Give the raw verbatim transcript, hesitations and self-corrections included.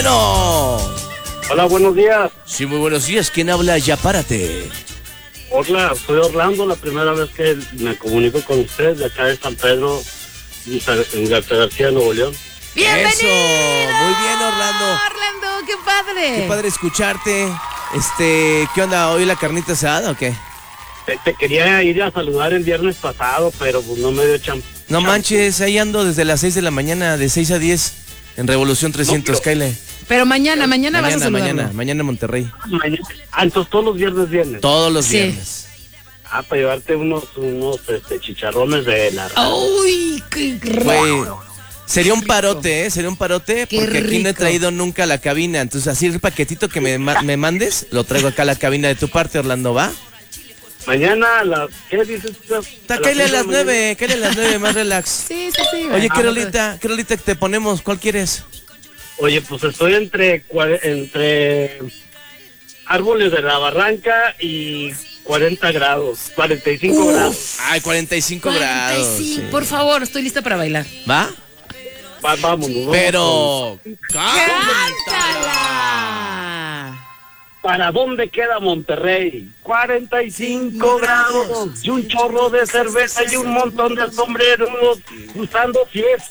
Bueno. Hola, buenos días. Sí, muy buenos días. ¿Quién habla? Ya párate. Hola, soy Orlando, la primera vez que me comunico con usted de acá de San Pedro, en García García, Nuevo León. ¡Bienvenido! Eso, muy bien, Orlando. Orlando, qué padre. Qué padre escucharte. Este, ¿qué onda? ¿Hoy la carnita asada o qué? Te, te quería ir a saludar el viernes pasado, pero pues no me dio chance. No manches, ahí ando desde las seis de la mañana, de seis a diez, en Revolución trescientos, No, pero- Kyle. Pero mañana, mañana, vas a Mañana, saludarlo. mañana, mañana en Monterrey. Mañana. Ah, entonces todos los viernes viernes. Todos los Sí. viernes. Ah, para llevarte unos, unos este, chicharrones de la... ¡Uy, qué rico! Güey, sería un parote, ¿eh? Sería un parote Qué porque aquí no he rico. traído nunca a la cabina. Entonces, así el paquetito que me, ma- me mandes, lo traigo acá a la cabina de tu parte, Orlando, ¿va? Mañana a las... ¿Qué dices? Ta, Kyle a las nueve, Kyle a las nueve, más relax. Sí, sí, sí. Oye, Ah, ¿qué rolita, qué rolita te ponemos? ¿Cuál quieres? Oye, pues estoy entre cua- entre árboles de la barranca y cuarenta grados, cuarenta y cinco Uf. grados. Ay, cuarenta y cinco grados. cuarenta y cinco, sí. por favor, estoy lista para bailar. ¿Va? Va, vámonos. vamos Pero... ¡Cántala! ¿Para dónde queda Monterrey? cuarenta y cinco grados y un chorro de cerveza y un montón de sombreros usando fiesta.